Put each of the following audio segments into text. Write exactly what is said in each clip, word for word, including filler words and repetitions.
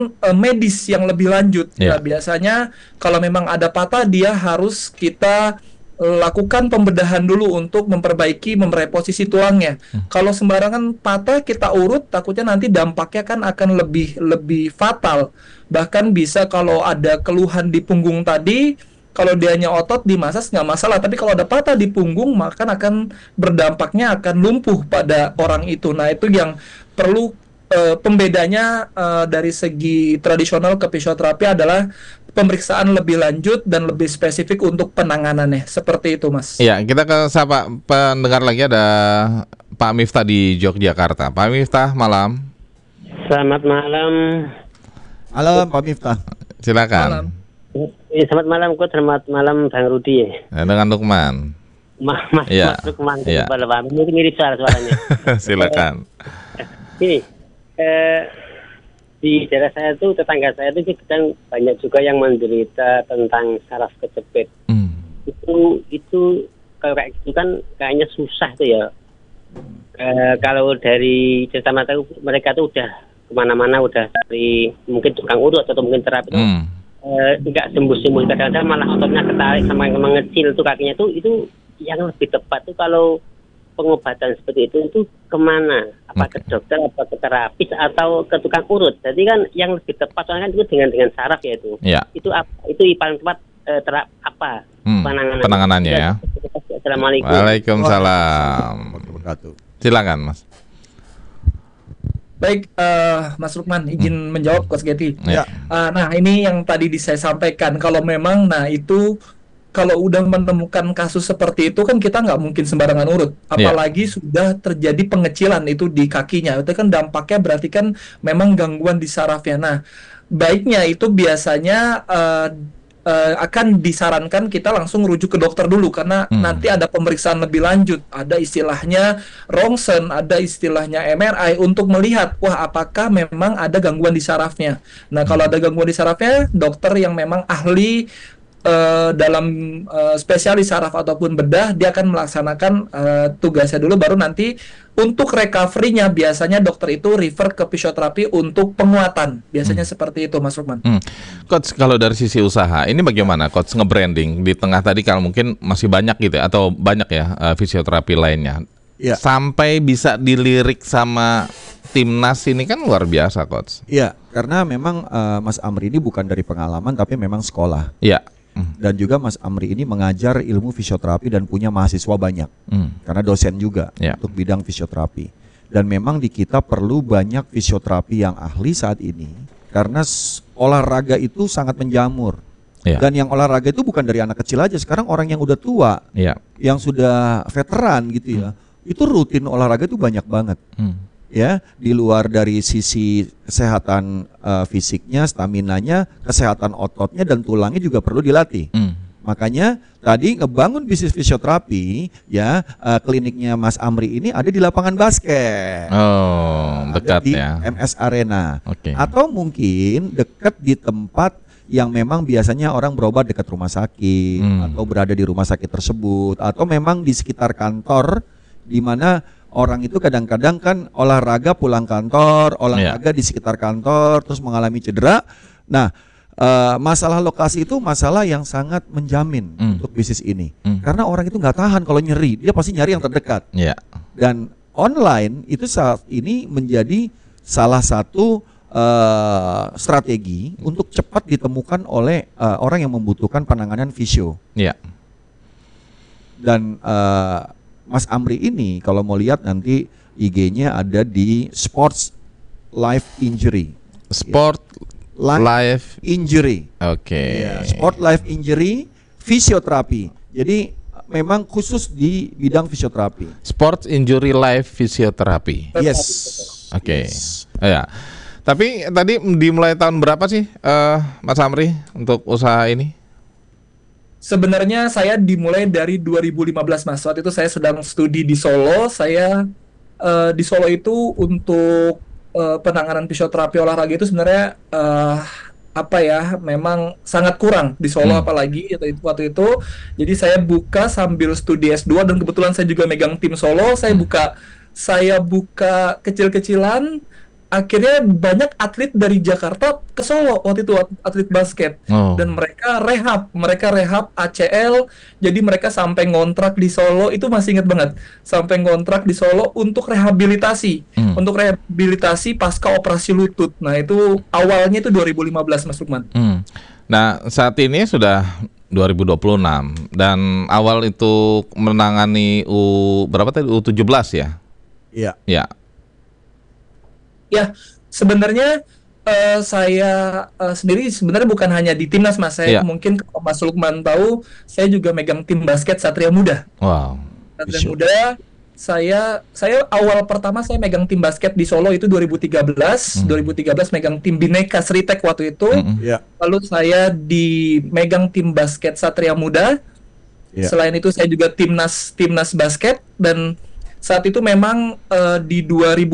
uh, medis yang lebih lanjut. Nah, Ya. biasanya kalau memang ada patah, dia harus kita uh, lakukan pembedahan dulu untuk memperbaiki, memreposisi tulangnya. Hmm. Kalau sembarangan patah kita urut, takutnya nanti dampaknya kan akan lebih lebih fatal. Bahkan bisa kalau ada keluhan di punggung tadi, kalau dianya otot dimasas nggak masalah, tapi kalau ada patah di punggung, maka akan berdampaknya akan lumpuh pada orang itu. Nah, itu yang perlu eh, pembedanya eh, dari segi tradisional ke fisioterapi adalah pemeriksaan lebih lanjut dan lebih spesifik untuk penanganannya. Seperti itu, Mas. Iya, kita ke sapa pendengar lagi, ada Pak Miftah di Yogyakarta. Pak Miftah, malam. Selamat malam. Halo Pak Miftah. Silakan. Malam. Eh, selamat malam, Coach. Selamat malam, Bang Rudi. Eh, Dengan Lukman. Ma- Mas, Iya. Mas Lukman, Iya. kepala Pak. Mirip mirip suara suaranya. Silakan. Ini eh, di daerah saya tuh, tetangga saya tuh kadang banyak juga yang menderita tentang saraf kejepit. Hmm. Itu itu kalau kayak gitu kan kayaknya susah tuh ya. Eh, kalau dari cerita mereka, mereka tuh udah kemana-mana, udah dari mungkin tukang urut atau mungkin terapi tuh. Hmm. Eh, nggak sembuh-sembuh, kadang-kadang malah ototnya ketarik sama yang mengecil tuh kakinya tuh. Itu yang lebih tepat tuh kalau pengobatan seperti itu itu kemana? Apa ke dokter, apa ke terapis, atau ke tukang urut? Jadi kan yang lebih tepat soalnya kan itu dengan dengan saraf ya itu. Ya. Itu apa? Itu paling tepat eh, terap apa Hmm. penanganannya? Penanganannya ya. Assalamualaikum. Waalaikumsalam. Wabarakatuh. Silakan, Mas. Baik, eh, Mas Lukman, izin menjawab, Coach Getty. Ya. Uh, nah, ini yang tadi di saya sampaikan. Kalau memang, nah itu kalau udah menemukan kasus seperti itu kan kita nggak mungkin sembarangan urut. Apalagi sudah terjadi pengecilan itu di kakinya. Itu kan dampaknya berarti kan memang gangguan di sarafnya. Nah, baiknya itu biasanya uh, uh, akan disarankan kita langsung rujuk ke dokter dulu karena Hmm. nanti ada pemeriksaan lebih lanjut. Ada istilahnya rongsen, ada istilahnya M R I untuk melihat wah apakah memang ada gangguan di sarafnya. Nah, kalau ada gangguan di sarafnya, dokter yang memang ahli eh, dalam eh, spesialis saraf ataupun bedah, dia akan melaksanakan eh, tugasnya dulu, baru nanti untuk recovery-nya biasanya dokter itu refer ke fisioterapi untuk penguatan. Biasanya seperti itu, Mas Lukman. Hmm. Coach, kalau dari sisi usaha, ini bagaimana Coach nge-branding di tengah tadi kalau mungkin masih banyak gitu ya, atau banyak ya eh, fisioterapi lainnya. Ya. Sampai bisa dilirik sama timnas ini kan luar biasa, Coach. Iya, karena memang eh, Mas Amri ini bukan dari pengalaman tapi memang sekolah. Iya. Hmm. Dan juga Mas Amri ini mengajar ilmu fisioterapi dan punya mahasiswa banyak. Hmm. Karena dosen juga Ya. untuk bidang fisioterapi. Dan memang di kita perlu banyak fisioterapi yang ahli saat ini karena s- olahraga itu sangat menjamur. Ya. Dan yang olahraga itu bukan dari anak kecil aja, sekarang orang yang udah tua, Iya. yang sudah veteran gitu ya. Itu rutin olahraga itu banyak banget. Hmm. Ya, di luar dari sisi kesehatan eh, fisiknya, staminanya, kesehatan ototnya dan tulangnya juga perlu dilatih. Hmm. Makanya tadi ngebangun bisnis fisioterapi, ya eh, kliniknya Mas Amri ini ada di lapangan basket, Oh, ada dekat di ya. M S Arena, Oke. atau mungkin dekat di tempat yang memang biasanya orang berobat dekat rumah sakit, Hmm. atau berada di rumah sakit tersebut, atau memang di sekitar kantor, di mana orang itu kadang-kadang kan olahraga pulang kantor, olahraga di sekitar kantor, terus mengalami cedera. Nah, eh, masalah lokasi itu masalah yang sangat menjamin Hmm. untuk bisnis ini. Hmm. Karena orang itu nggak tahan kalau nyeri, dia pasti nyari yang terdekat. Iya. Dan online itu saat ini menjadi salah satu eh, strategi untuk cepat ditemukan oleh eh, orang yang membutuhkan penanganan fisio. Iya. Dan eh, Mas Amri ini kalau mau lihat nanti I G-nya ada di Sports Life Injury. Sport Life live. Injury. Oke. Ya, Sport Life Injury Fisioterapi. Jadi memang khusus di bidang fisioterapi. Sports Injury Life Physiotherapy. Yes. Oke. Ya. Tapi tadi dimulai tahun berapa sih eh, Mas Amri untuk usaha ini? Sebenarnya saya dimulai dari dua ribu lima belas, Mas. Waktu itu saya sedang studi di Solo. Saya eh, di Solo itu untuk eh, penanganan fisioterapi olahraga itu sebenarnya eh, apa ya, memang sangat kurang di Solo, Hmm. apalagi itu, itu- waktu itu. Jadi saya buka sambil studi S dua, dan kebetulan saya juga megang tim Solo. Saya buka saya buka kecil-kecilan. akhirnya banyak atlet dari Jakarta ke Solo waktu itu, atlet basket. Oh. Dan mereka rehab, mereka rehab A C L, jadi mereka sampai ngontrak di Solo, itu masih inget banget, sampai ngontrak di Solo untuk rehabilitasi, Hmm. untuk rehabilitasi pasca operasi lutut. Nah itu awalnya itu dua ribu lima belas Mas Lukman. Hmm. Nah, saat ini sudah dua ribu dua puluh enam dan awal itu menangani U berapa tadi, U tujuh belas ya? Iya. Ya. Ya, sebenarnya uh, saya uh, sendiri sebenarnya bukan hanya di timnas Mas. Saya Iya. mungkin kalau Mas Lukman tahu, saya juga megang tim basket Satria Muda. Wow. Satria Isu. Muda, saya saya awal pertama saya megang tim basket di Solo itu dua ribu tiga belas. Hmm. dua ribu tiga belas megang tim Bhinneka Sritek waktu itu. Mm-mm. Iya. Lalu saya di megang tim basket Satria Muda. Iya. Selain itu saya juga timnas timnas basket, dan saat itu memang eh, di dua ribu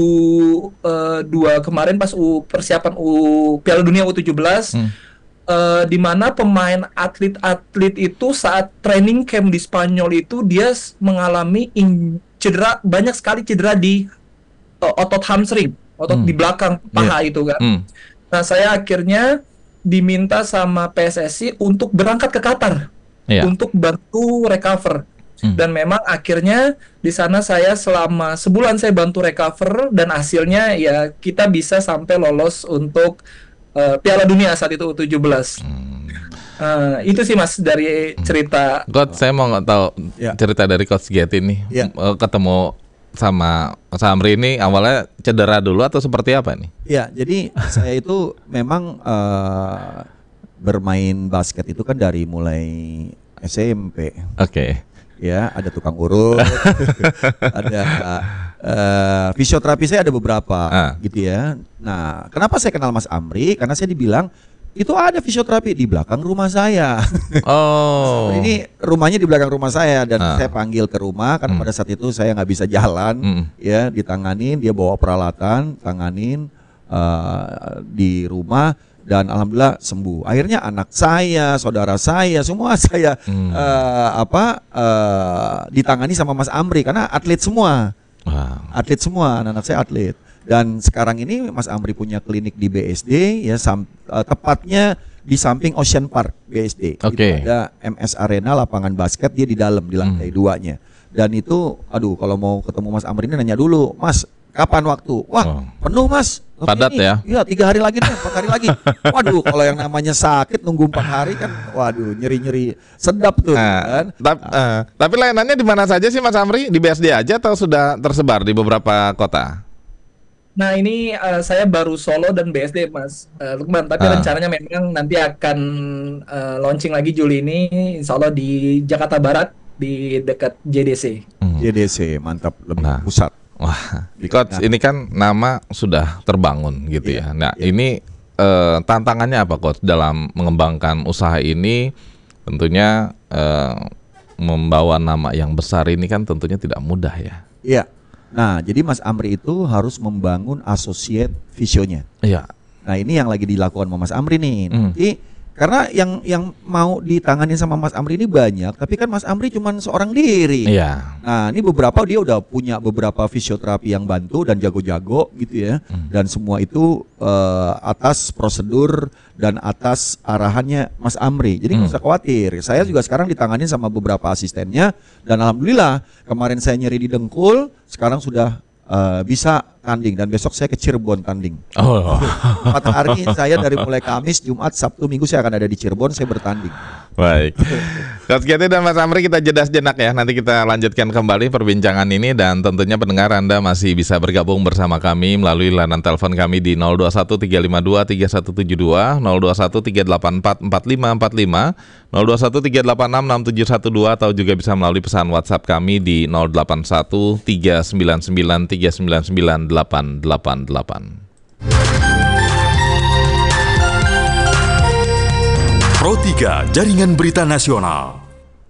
dua kemarin pas U, persiapan U Piala Dunia U tujuh belas, Hmm. eh, di mana pemain atlet-atlet itu saat training camp di Spanyol itu dia s- mengalami in- cedera, banyak sekali cedera di eh, otot hamstring, otot Hmm. di belakang paha itu kan. Hmm. Nah, saya akhirnya diminta sama P S S I untuk berangkat ke Qatar Iya. untuk bantu recover. Hmm. Dan memang akhirnya di sana saya selama sebulan saya bantu recover, dan hasilnya ya kita bisa sampai lolos untuk eh, Piala Dunia saat itu U tujuh belas. Hmm. Eh, itu sih Mas dari cerita. Coach, saya mau nggak tahu Ya. cerita dari Coach Getty nih. Ya. Eh, Ketemu sama Mas Amri ini awalnya cedera dulu atau seperti apa nih? Ya, jadi saya itu memang eh, bermain basket itu kan dari mulai S M P. Oke. Ya, ada tukang urut, ada eh, fisioterapi saya ada beberapa, Ah. gitu ya. Nah, kenapa saya kenal Mas Amri? Karena saya dibilang itu ada fisioterapi di belakang rumah saya. Oh. Ini rumahnya di belakang rumah saya, dan Ah. saya panggil ke rumah karena Hmm. pada saat itu saya nggak bisa jalan, Hmm. ya, ditanganin, dia bawa peralatan, tanganin eh, di rumah. Dan alhamdulillah sembuh. Akhirnya anak saya, saudara saya, semua saya Hmm. eh, apa eh, ditangani sama Mas Amri karena atlet semua, Wow. atlet semua, anak-anak saya atlet. Dan sekarang ini Mas Amri punya klinik di B S D, ya, sam- eh, tepatnya di samping Ocean Park B S D. Oke. Itu ada M S Arena, lapangan basket, dia di dalam, di lantai Hmm. duanya. Dan itu, aduh, kalau mau ketemu Mas Amri ini nanya dulu, Mas, kapan waktu? Wah, Oh. penuh Mas. Tapi Padat ini, ya? Iya, tiga hari lagi deh, empat hari lagi. Waduh, kalau yang namanya sakit nunggu empat hari kan, waduh, nyeri-nyeri sedap tuh, Nah, kan? tap- eh, tapi layanannya di mana saja sih Mas Amri? Di B S D aja atau sudah tersebar di beberapa kota? Nah ini eh, saya baru Solo dan B S D Mas eh, Lukman, tapi Ah. rencananya memang nanti akan eh, launching lagi Juli ini, insya Allah di Jakarta Barat di dekat J D C. Hmm. J D C, mantap, lebih Nah. pusat. Wah, Di- Coach, nah. ini kan nama sudah terbangun gitu Iya, ya. Nah, iya. ini eh, tantangannya apa, Coach, dalam mengembangkan usaha ini? Tentunya eh, membawa nama yang besar ini kan tentunya tidak mudah ya. Iya. Nah, jadi Mas Amri itu harus membangun associate visionya. Iya. Nah, ini yang lagi dilakukan sama Mas Amri nih. Hmm. Nanti karena yang yang mau ditangani sama Mas Amri ini banyak, tapi kan Mas Amri cuma seorang diri. Iya. Nah, ini beberapa dia udah punya beberapa fisioterapi yang bantu dan jago-jago gitu ya. Hmm. Dan semua itu eh, atas prosedur dan atas arahannya Mas Amri. Jadi nggak Hmm. usah khawatir. Saya juga sekarang ditangani sama beberapa asistennya, dan alhamdulillah kemarin saya nyeri di dengkul, sekarang sudah eh, bisa tanding, dan besok saya ke Cirebon tanding. Oh. Empat hari saya dari mulai Kamis, Jumat, Sabtu, Minggu saya akan ada di Cirebon, saya bertanding. Baik. Coach Getty dan Mas Amri, kita jeda sejenak ya. Nanti kita lanjutkan kembali perbincangan ini, dan tentunya pendengar Anda masih bisa bergabung bersama kami melalui layanan telepon kami di nol dua satu tiga lima dua tiga satu tujuh dua, nol dua satu tiga delapan empat empat lima empat lima, nol dua satu tiga delapan enam enam tujuh satu dua, atau juga bisa melalui pesan WhatsApp kami di nol delapan satu tiga sembilan sembilan tiga sembilan sembilan delapan delapan delapan. Pro tiga Jaringan Berita Nasional.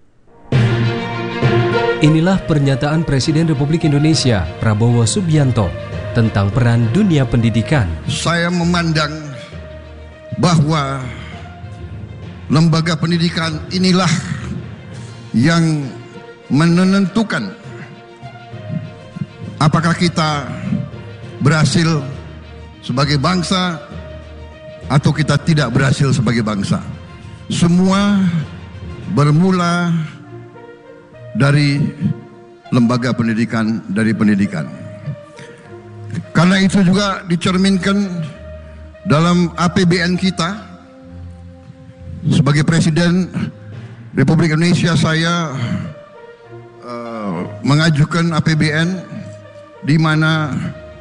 Inilah pernyataan Presiden Republik Indonesia Prabowo Subianto tentang peran dunia pendidikan. Saya memandang bahwa lembaga pendidikan inilah yang menentukan apakah kita berhasil sebagai bangsa atau kita tidak berhasil sebagai bangsa. Semua bermula dari lembaga pendidikan, dari pendidikan. Karena itu juga dicerminkan dalam A P B N kita. Sebagai Presiden Republik Indonesia, saya uh, mengajukan A P B N di mana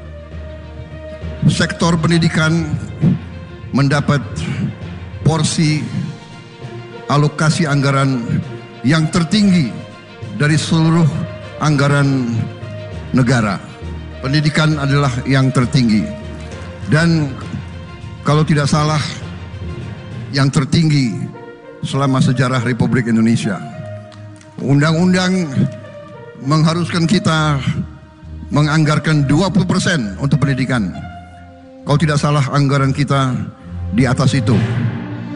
sektor pendidikan mendapat porsi alokasi anggaran yang tertinggi dari seluruh anggaran negara. Pendidikan adalah yang tertinggi, dan kalau tidak salah yang tertinggi selama sejarah Republik Indonesia. Undang-undang mengharuskan kita menganggarkan dua puluh persen untuk pendidikan. Kalau tidak salah anggaran kita di atas itu.